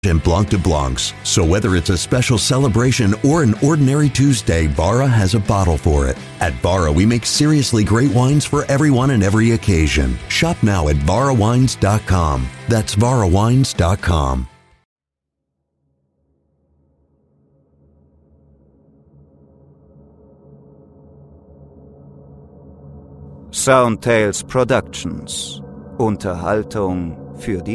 and Blanc de Blancs. So whether it's a special celebration or an ordinary Tuesday, Barra has a bottle for it. At Barra, we make seriously great wines for everyone and every occasion. Shop now at barrawines.com. That's barrawines.com. Soundtales Productions. Unterhaltung für die